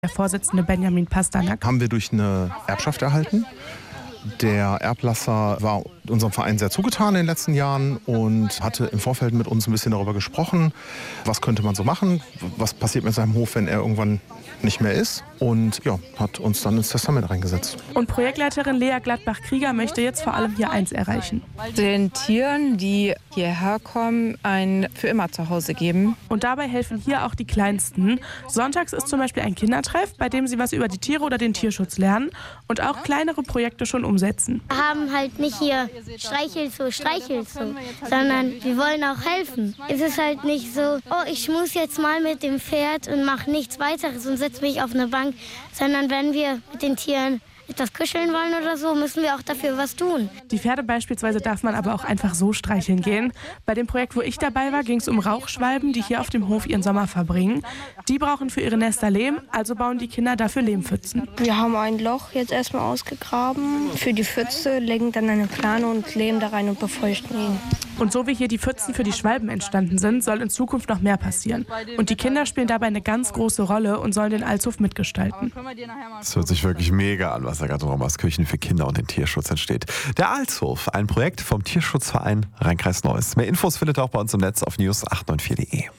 Der Vorsitzende Benjamin Pasternak. Haben wir durch eine Erbschaft erhalten. Der Erblasser war unserem Verein sehr zugetan in den letzten Jahren und hatte im Vorfeld mit uns ein bisschen darüber gesprochen, was könnte man so machen, was passiert mit seinem Hof, wenn er irgendwann nicht mehr ist, und ja, hat uns dann ins Testament reingesetzt. Und Projektleiterin Lea Gladbach-Krieger möchte jetzt vor allem hier eins erreichen: Den Tieren, die hierher kommen, ein für immer Zuhause geben. Und dabei helfen hier auch die Kleinsten. Sonntags ist zum Beispiel ein Kindertreff, bei dem sie was über die Tiere oder den Tierschutz lernen und auch kleinere Projekte schon umsetzen. Wir haben halt nicht hier streichelst du, sondern wir wollen auch helfen. Es ist halt nicht so, oh, ich muss jetzt mal mit dem Pferd und mache nichts weiteres und setze mich auf eine Bank, sondern wenn wir mit den Tieren etwas kuscheln wollen oder so, müssen wir auch dafür was tun. Die Pferde beispielsweise darf man aber auch einfach so streicheln gehen. Bei dem Projekt, wo ich dabei war, ging es um Rauchschwalben, die hier auf dem Hof ihren Sommer verbringen. Die brauchen für ihre Nester Lehm, also bauen die Kinder dafür Lehmpfützen. Wir haben ein Loch jetzt erstmal ausgegraben für die Pfütze, legen dann eine Plane und Lehm da rein und befeuchten ihn. Und so wie hier die Pfützen für die Schwalben entstanden sind, soll in Zukunft noch mehr passieren. Und die Kinder spielen dabei eine ganz große Rolle und sollen den Altshof mitgestalten. Das hört sich wirklich mega an, was da gerade in Rommerskirchen für Kinder und den Tierschutz entsteht. Der Altshof, ein Projekt vom Tierschutzverein Rhein-Kreis Neuss. Mehr Infos findet ihr auch bei uns im Netz auf news894.de.